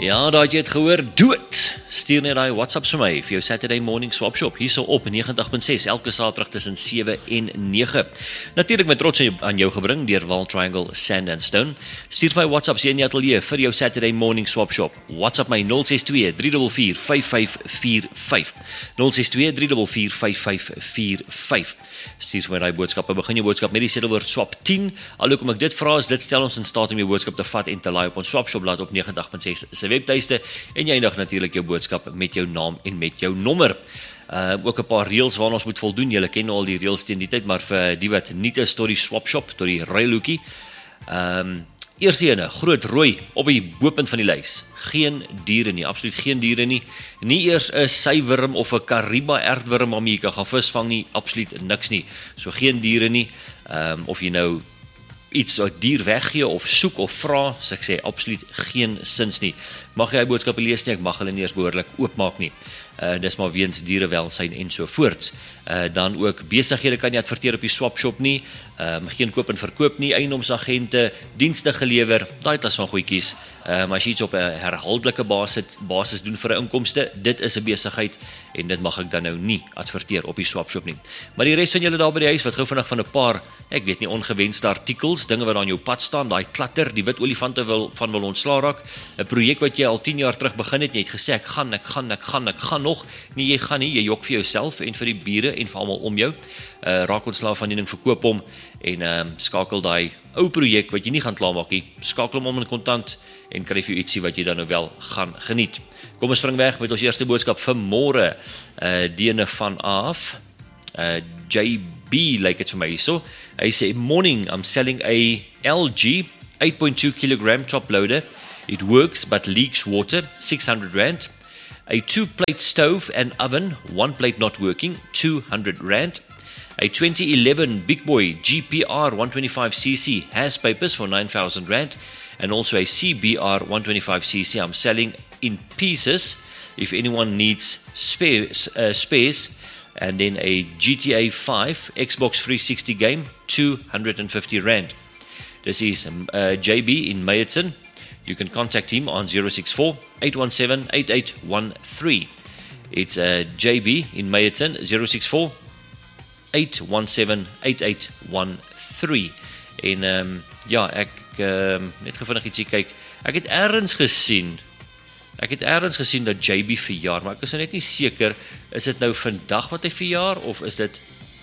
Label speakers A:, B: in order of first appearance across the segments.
A: Ja, daai jy het gehoor, dood. Stuur net daai WhatsApps vir my vir jou Saturday morning swap shop hierso op 90.6 elke Saterdag tussen 7 en 9. Natuurlik met trots aan jou gebring deur Wall Triangle Sand and Stone. Stuur my WhatsApps hier in die ateljee vir jou Saturday morning swap shop. WhatsApp my 062 344 5545. 062 344 5545. Stuur my daai boodskappe. Begin jou boodskap met die sedelwoord swap 10. Alhoewel ek dit vra, is dit stel ons in staat om jou boodskap te vat en te laai op ons swap shop blad op 90.6 se webtuiste en jy eindig natuurlik jou boodskap met jou naam en met jou nommer. Ook 'n paar reëls waaraan ons moet voldoen. Julle ken al die reëls teen die tyd, maar vir die wat nie is tot die swap shop, tot die ruilhoekie. Eerste ene, groot rooi op die bopunt van die lys. Geen diere nie, absoluut geen diere nie. Nie eers 'n seiwurm of 'n Kariba ertwurm waarmee jy kan gaan visvang nie, absoluut niks nie. So geen diere nie. Of jy nou iets uit dier weggee of soek of vra, so ek sê absoluut geen sins nie. Mag jy boodskappe lees nie, ek mag hulle nie eers behoorlik oopmaak nie. Dis maar weens dierewelsyn en so voorts. Dan ook besighede kan jy adverteer op die swap shop nie, geen koop en verkoop nie, eiendomsagente, dienste gelewer, daai tas van goedjies. As jy iets op 'n herhaaldelike basis doen vir 'n inkomste, dit is 'n besigheid en dit mag ek dan nou nie adverteer op die swap shop nie. Maar die res van julle daar by die huis wat gou vinnig van 'n paar, ek weet nie, ongewenste artikels, dinge wat aan jou pad staan, daai klatter, die wit olifante wil ontslaa raak, 'n projek wat jy al 10 jaar terug begin het, jy het gesê ek gaan nog, nee jy gaan nie, jy jok vir jouself en vir die bure en vir almal om jou, raak ontslae van die ding, verkoop hom en skakel daai ou projek wat jy nie gaan klaarmaak nie, skakel hom om in kontant en kry vir jou ietsie wat jy dan nou wel gaan geniet. Kom ons spring weg met ons eerste boodskap vir môre, diene vanaf JB, like it vir my hierso. Hy sê, morning, I'm selling a LG 8.2 kilogram top loader. It works but leaks water, 600 rand. A 2-plate stove and oven, 1 plate not working, 200 rand. A 2011 Big Boy GPR 125cc has papers for 9,000 rand. And also a CBR 125cc I'm selling in pieces if anyone needs spares. And then a GTA 5 Xbox 360 game, 250 rand. This is JB in Meyerton. You can contact him on 064-817-8813. It's JB in Meyerton, 064-817-8813. En ja, ek net gevindig ietsie kyk. Ek het ergens gesien dat JB verjaar, maar ek is net nie seker, is dit nou vandag wat hy verjaar, of is dit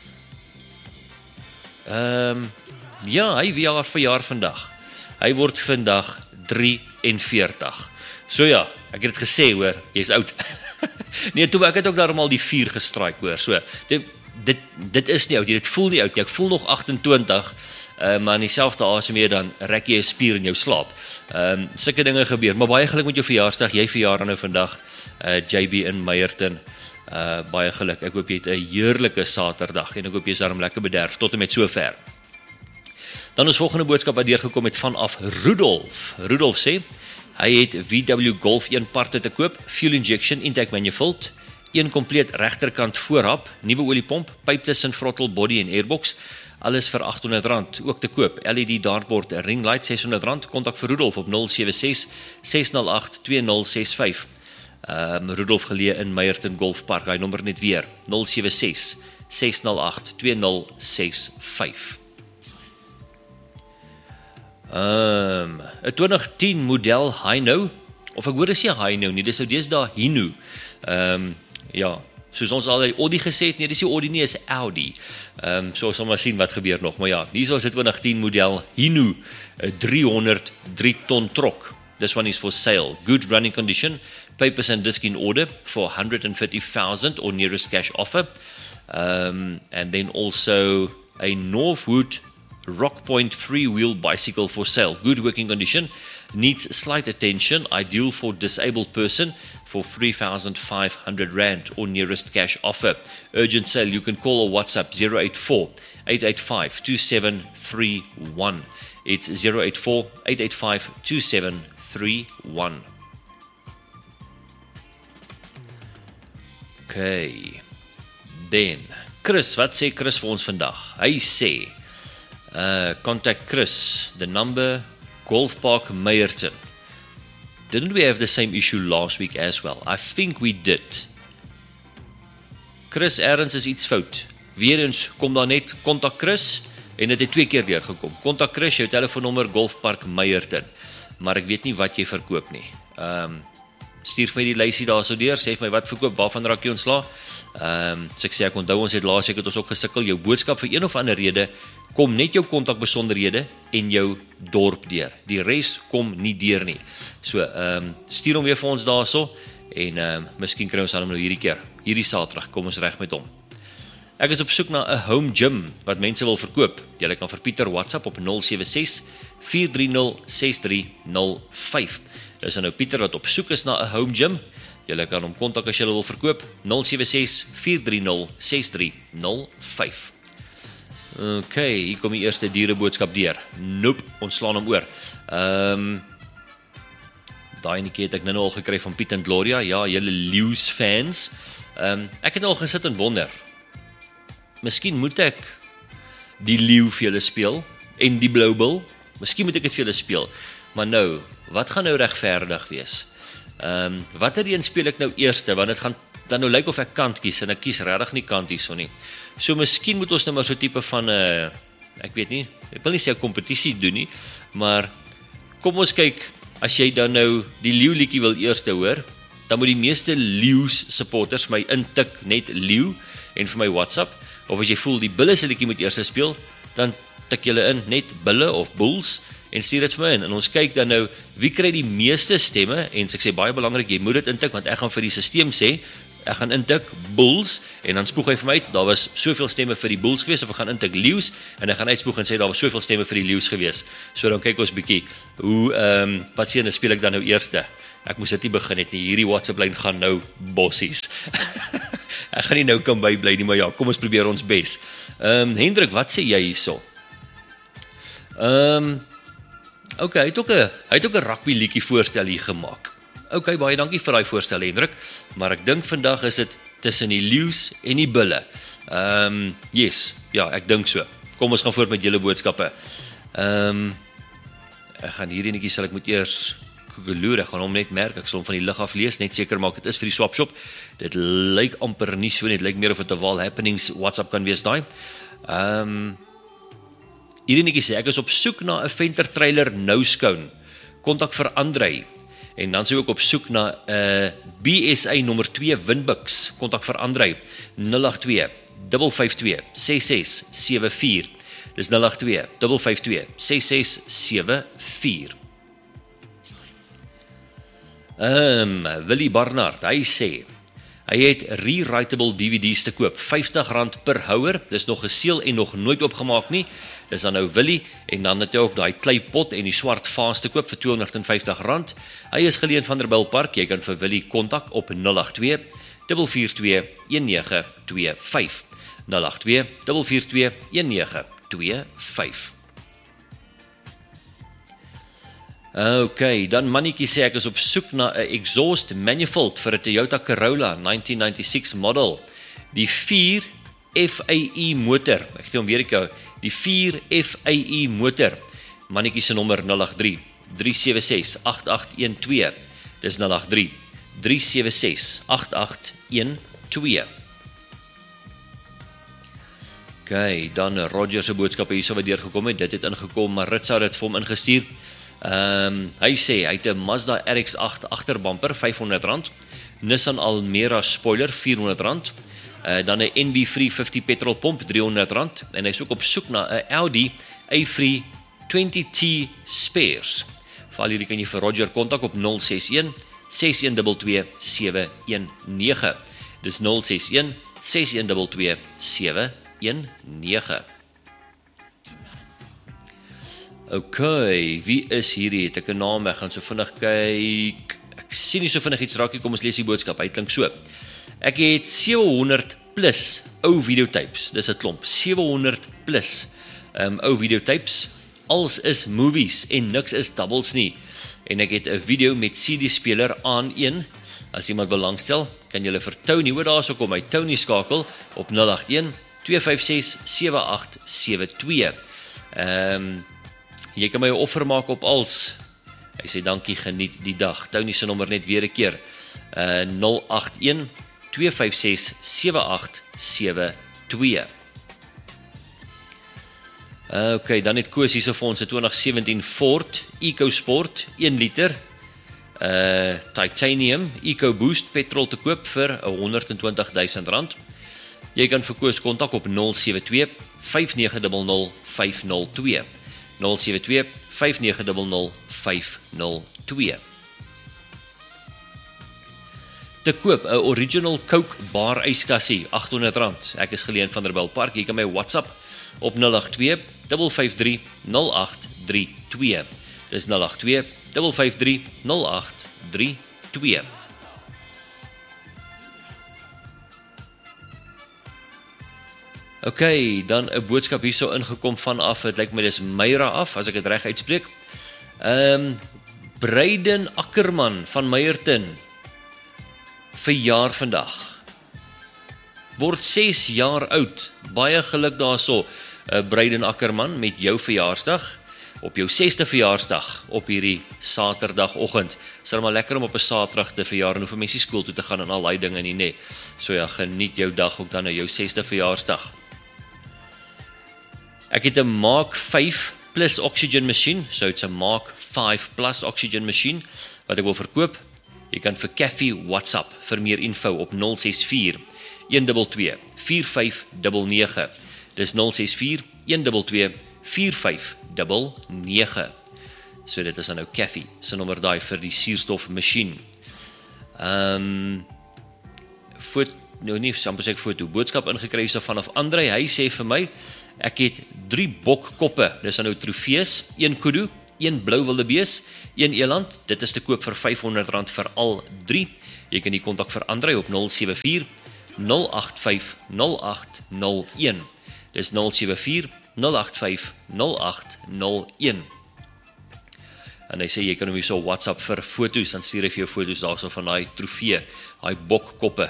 A: ja, hy verjaar vandag. Hy word vandag 43. So ja, ek het dit gesê hoor, jy's oud. Nee, toe ek het ook daarom al die 4 gestraik hoor. So dit is nie oud, dit voel nie oud nie. Ek voel nog 28, maar in dieselfde asem dan rek jy 'n spier in jou slaap. Sulke dinge gebeur, maar baie geluk met jou verjaarsdag. Jy verjaar nou vandag, JB in Meyerton. Baie geluk. Ek hoop jy het 'n heerlike Saterdag en ek hoop jy is daarom lekker bederf tot en met sover. Dan ons volgende boodskap wat deurgekom het vanaf Rudolf. Rudolf sê, hy het VW Golf 1 parte te koop, fuel injection, intake manifold, 1 kompleet regterkant voorhap, nuwe oliepomp, pyp tussen throttle, body en airbox, alles vir R800 ook te koop. LED dartboard, ring light R600. Kontak vir Rudolf op 076 608 2065. Rudolf geleë in Meyerton Golf Park. Hy nommer net weer 076 608 2065. 'n 2010 model Hino, of ek hoor dis nie Hino nie, dis nou deesdae Hino. Ja, soos ons al die Audi gesê het, nee, dis nie Audi nie, is Audi. So ons sal maar sien wat gebeur nog, maar ja, hier is 'n 2010 model Hino, 'n 303 ton trok. This one is for sale. Good running condition, papers and disc in order for 150,000 or nearest cash offer. And then also a Northwood Rock Point free-wheel bicycle for sale. Good working condition, needs slight attention, ideal for disabled person for 3,500 rand or nearest cash offer. Urgent sale, you can call or WhatsApp 084-885-2731. It's 084-885-2731. Okay. Dan, Chris, wat sê Chris vir ons vandag? Hy sê, contact Chris, the number, Golf Park Meyerton. Didn't we have the same issue last week as well? I think we did. Chris, ergens is iets fout. Weereens kom daar net kontak Chris en dit het 2 keer deurgekom. Kontak Chris, jou telefoonnommer Golfpark Meyerton. Maar ek weet nie wat jy verkoop nie. Stuur vir my die lysie daar so deur, sê vir my wat verkoop, waarvan raak jy ontslae? So ek sê ek onthou ons het laas ek het ons ook gesukkel, jou boodskap vir een of ander rede kom net jou kontakbesonderhede en jou dorp deur. Die res kom nie deur nie. So stuur hom weer vir ons daarso en miskien kry ons hom nou hierdie keer. Hierdie Saterdag kom ons reg met hom. Ek is op soek na 'n home gym wat mense wil verkoop. Jy kan vir Pieter WhatsApp op 076 430 6305. Dis nou Pieter wat op soek is na 'n home gym. Jy kan hom kontak as jy wil verkoop. 076 430 6305. Okay, hier kom die eerste diereboodskap deur. Nope, ons slaan hom oor. Daai enetjie het ek nou al gekry van Piet en Gloria. Ja, julle Leeu's fans. Ek het al gesit en wonder. Miskien moet ek die leeu vir julle speel en die blou bil. Miskien moet ek dit vir julle speel. Maar nou, wat gaan nou regverdig wees? Watter een speel ek nou eerste? Want dit gaan dan nou lyk of ek kant kies en ek kies regtig nie kant hierso nie. So miskien moet ons nou maar so tipe van ek weet nie, ek wil nie sê 'n kompetisie doen nie, maar kom ons kyk, as jy dan nou die leeu liedjie wil eerste hoor, dan moet die meeste Leeu's supporters my intik net leeu en vir my WhatsApp, of as jy voel die bulle se liedjie moet eerste speel, dan tik julle in net bulle of bulls en stuur dit vir my in. En ons kyk dan nou wie kry die meeste stemme en ek sê baie belangrik, jy moet dit intik want ek gaan vir die stelsel sê, ek gaan intik bulls en dan spoeg hy vir my uit, daar was soveel stemme vir die bulls gewees, of ek gaan intik leeu's en ek gaan uitspoeg en sê daar was soveel stemme vir die leeu's gewees. So dan kyk ons bietjie hoe wat sien speel ek dan nou eerste. Ek moes dit nie begin het nie. Hierdie WhatsApp lyn gaan nou bossies. Ek gaan nie nou kan bybly nie, maar ja, kom ons probeer ons bes. Hendrik, wat sê jy hierso? Okay, hy het ook 'n rugby liedjie voorstel hier gemaak. Okay, baie dankie vir daai voorstel Hendrik, maar ek dink vandag is dit tussen die leeu's en die bulle. Yes, ja, ek dink so. Kom ons gaan voort met julle boodskappe. Ek gaan hierdie netjie sal ek moet eers geloer, ek gaan hom net merk, ek sal hom van die lig af lees, net seker maak dit is vir die swap shop. Dit lyk amper nie so nie, dit lyk meer of dit 'n Wal Happenings WhatsApp kan wees daai. Hierdie netjie sê ek is op soek na 'n Venter trailer nou skoon. Kontak vir Andrei. En dan sê ek op soek na 'n BSA nommer 2 Winbucks. Kontak vir Andrei 082 552 6674. Dis 082 552 6674. Willie Barnard, hy sê hy het rewritable DVD's te koop, R50 per houer, dis nog geseël en nog nooit oopgemaak nie, dis dan nou Willie, en dan het hy ook die kleipot en die swart vaas te koop vir R250, hy is geleën van Vanderbijlpark, jy kan vir Willie kontak op 082 442 1925, 082 442 1925. Okay, dan mannetjie sê ek is op soek na 'n exhaust manifold vir 'n Toyota Corolla 1996 model. Die 4 FAE motor. Ek gee hom weer ek die 4 FAE motor. Mannetjie se nommer 083 376 8812. Dis 083 376 8812. Okay, dan Roger se boodskappe hierso wat deurgekom het. Dit het ingekom, maar Ritz het dit vir hom ingestuur. Hy sê, hy het 'n Mazda RX-8 agterbumper, R500, Nissan Almera spoiler, R400, dan 'n NB350 petrolpomp, R300, en hy is ook op soek na 'n Audi A3 20T spares. Val hierdie kan jy vir Roger kontak op 061 6122 719. Dis 061 6122 719. Okay, wie is hierdie? Het ek 'n naam? Ek gaan so vinnig kyk. Ek sien nie so vinnig iets raak nie. Kom ons lees die boodskap. Hy klink so. Ek het 700 plus ou videotapes. Dis 'n klomp. 700 plus ou videotapes. Als is movies en niks is doubles nie. En ek het 'n video met CD-speler aan een. As iemand belangstel, kan julle vir Tony, hoor daarso kom hy Tony skakel op 081 256 7872. Jy kan my 'n offer maak op als Hy sê dankie, geniet die dag. Tony se nommer net weer 'n keer. 081 256 7872. Okay, dan het Koos hierso vir ons 'n 2017 Ford EcoSport 1 liter Titanium EcoBoost petrol te koop vir R120,000. Jy kan vir Koos kontak op 072 5900 502. 072 5900 502. Te koop 'n original Coke bar yskassie, R800. Ek is Geleen van der Biltpark. Jy kan my WhatsApp op 082 553 0832. Dis 082 553 0832. Okay, dan 'n boodskap hierso ingekom vanaf, dit lyk my dis Meira af, as ek dit reg uitspreek. Breiden Ackerman van Meyerton verjaar vandag. Word 6 jaar oud. Baie geluk daarso, Breiden Ackerman, met jou verjaarsdag. Op jou 6de verjaarsdag op hierdie Saterdagoggend. Is maar lekker om op 'n Saterdag te verjaar en hoef mense skool toe te gaan en al daai dinge nie, nee. So ja, geniet jou dag ook dan nou jou 6de verjaarsdag. Ek het 'n Mark 5 Plus oxygen machine, so it's a Mark 5 Plus oxygen machine wat ek wil verkoop. Jy kan vir Kathy WhatsApp vir meer info op 064 122 4599. Dis 064 122 4599. So dit is dan nou Kathy se nommer daai vir die suurstof masjien. Foto boodskap ingekry so vanaf Andrei. Hy sê vir my, ek het 3 bokkoppe. Dis dan nou trofees, 1 kudu, 1 blou wildebees, 1 eland. Dit is te koop vir R500 vir al 3. Jy kan die kontak vir Andrei op 074 085 0801. Dis 074 085 0801. En hy sê jy kan hom hier so WhatsApp vir foto's, dan stuur hy vir jou foto's daarso van daai trofee, daai bokkoppe.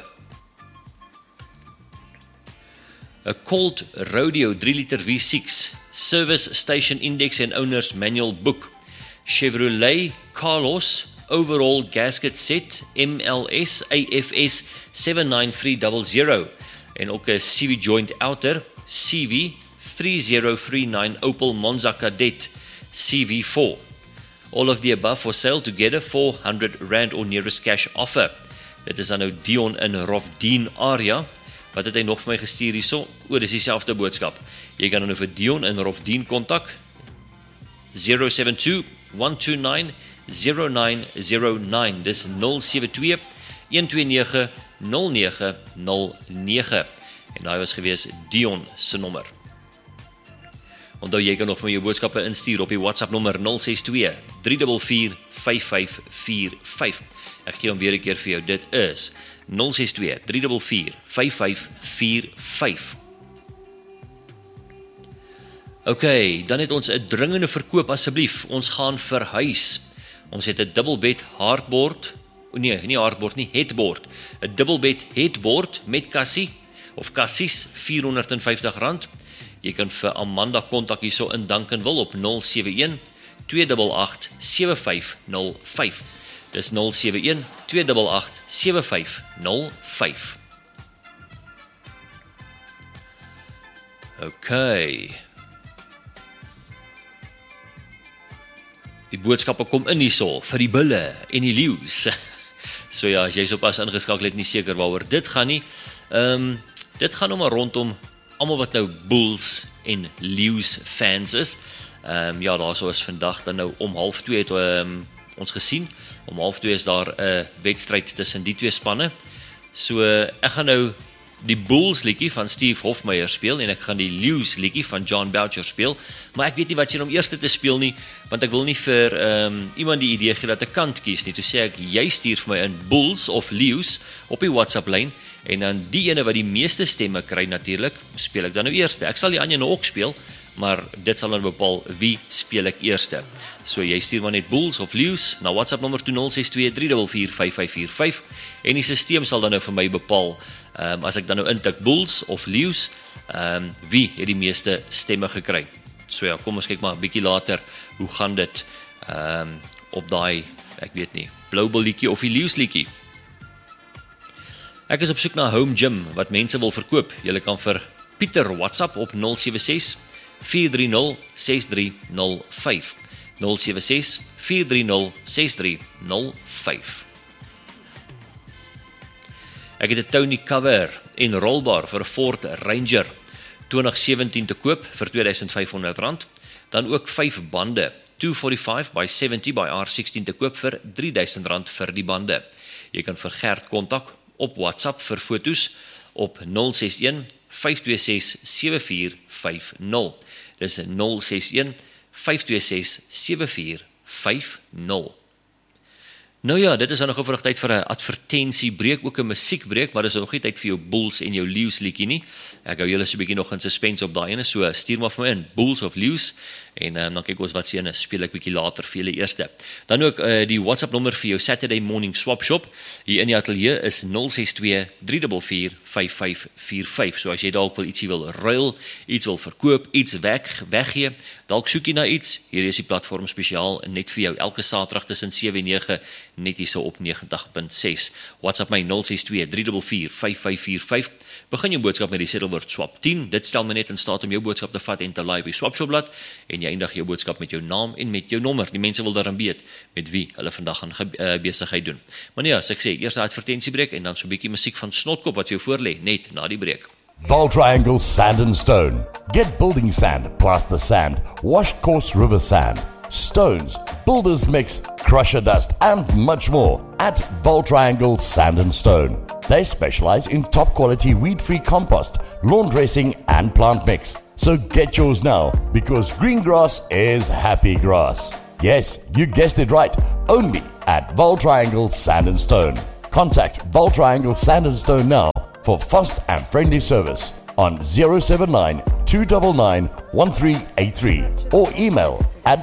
A: 'n Colt Rodeo 3 liter V6 Service Station Index and Owners Manual Book. Chevrolet Carlos Overall Gasket Set MLS AFS 79300 en ook 'n CV Joint Outer CV 3039 Opel Monza Kadett CV4. All of the above for sale together, R400 or nearest cash offer. Dit is dan nou Dion in Rofdien area. Wat het hy nog vir my gestuur hierso? Dis dieselfde boodskap. Jy kan dan nou vir Dion in Rofdien kontak 072 129 0909. Dis 072 129 0909. En daai was gewees Dion se nommer. Onthou jy kan nog vir my jou boodskappe instuur op die WhatsApp nommer 062 344 5545. Ek gee hom weer 'n keer vir jou. Dit is 062 344 5545. Okay, dan het ons 'n dringende verkoop asseblief. Ons gaan verhuis. Ons het 'n dubbelbed hardboard. Nie hardboard nie, headboard. 'n dubbelbed headboard met kassie of kassies R450. Jy kan vir Amanda kontak hierso in Duncanville op 071 288 7505. Dis 071 288 7505. Okay. Die boodskappe kom in hierso vir die bulle en die leeu's. So ja, as jy so pas ingeskakel het, nie seker waaroor dit gaan nie. Dit gaan nou maar rondom almal wat nou Bulls en Leeu's fans is. Ja, daarso is vandag dan nou om 12:30 het ons gesien. Om 12:30 is daar 'n wedstryd tussen die twee spanne. So ek gaan nou die Bulls liedjie van Steve Hofmeyer speel en ek gaan die Leeu's liedjie van John Boucher speel. Maar ek weet nie wat jy om eerste te speel nie, want ek wil nie vir iemand die idee gee dat ek kant kies nie. Toe sê ek jy stuur vir my in Bulls of Leeu's op die WhatsApp lyn. En dan die ene wat die meeste stemme kry natuurlik, speel ek dan nou eerste. Ek sal die ander nou ook speel, maar dit sal dan bepaal wie speel ek eerste. So jy stuur maar net Bulls of Leeu's na WhatsApp nommer 062 344 5545 en die stelsel sal dan nou vir my bepaal as ek dan nou intik Bulls of Leeu's, wie het die meeste stemme gekry. So ja, kom ons kyk maar 'n bietjie later hoe gaan dit op daai, ek weet nie, blou bolletjie of die leeusliekie. Ek is op soek na 'n home gym wat mense wil verkoop. Julle kan vir Pieter WhatsApp op 076 430 6305. 076 430 6305. Ek het 'n Tony cover en rolbaar vir 'n Ford Ranger 2017 te koop vir R2500. Dan ook 5 bande 245 by 70 by R16 te koop vir R3000 vir die bande. Jy kan vir Gert kontak op WhatsApp vir fotos op 061 526 7450. Dis 061 526 7450. Nou ja, dit is dan nog oor tyd vir 'n advertensiebreek, ook 'n musiekbreek, maar dis nog nie tyd vir jou Bulls en jou Leeu's liedjie nie. Ek hou julle so 'n bietjie nog in suspense op daai ene, so stuur maar vir my in Bulls of Leeu's en dan kyk ons wat se ene speel ek bietjie later vir julle eerste. Dan ook die WhatsApp nommer vir jou Saturday morning swap shop hier in die ateljee is 062 344 5545. So as jy dalk wil ietsie wil ruil, iets wil verkoop, iets weggee, dalk soek jy na iets, hier is die platform spesiaal net vir jou elke Saterdag tussen 7 en 9 net hier so op 90.6. WhatsApp my 062 344 5545. Begin jou boodskap met die seddelwoord swap 10. Dit stel my net in staat om jou boodskap te vat en te laai op die swapshopblad en jy eindig jou boodskap met jou naam en met jou nommer. Die mense wil daarin weet met wie hulle vandag gaan besigheid doen. Maar nee, as ek sê, eers 'n advertensiebreek en dan so 'n bietjie musiek van Snotkop wat vir jou voorlê net na die breek.
B: Val Triangle Sand and Stone. Get building sand, plaster sand, washed coarse river sand, stones, builder's mix, crusher dust, and much more at Val Triangle Sand and Stone. They specialize in top quality weed-free compost, lawn dressing, and plant mix. So get yours now, because green grass is happy grass. Yes, you guessed it right. Only at Val Triangle Sand and Stone. Contact Val Triangle Sand and Stone now for fast and friendly service on 079 299 1383 or email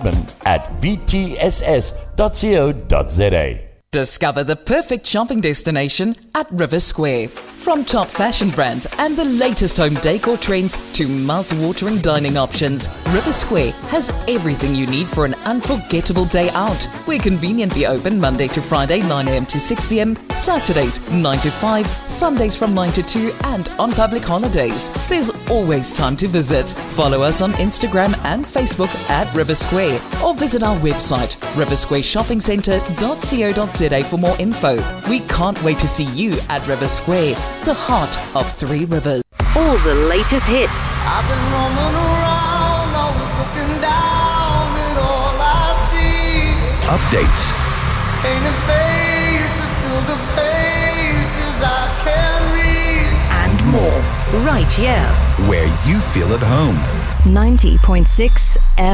B: admin@vtss.co.za.
C: Discover the perfect shopping destination at River Square. From top fashion brands and the latest home decor trends to mouth-watering dining options, River Square has everything you need for an unforgettable day out. We're conveniently open Monday to Friday 9 a.m. to 6 p.m, Saturdays 9 to 5, Sundays from 9 to 2 and on public holidays. There's always time to visit. Follow us on Instagram and Facebook at River Square or visit our website riversquareshoppingcentre.co.za for more info. We can't wait to see you at River Square, the heart of Three Rivers.
D: All the latest hits.
E: I've been roaming around, always looking down at all I see.
F: Updates.
E: Painted faces, fill the faces I can read.
D: And more. Right here.
F: Where you feel at home.
D: 90.6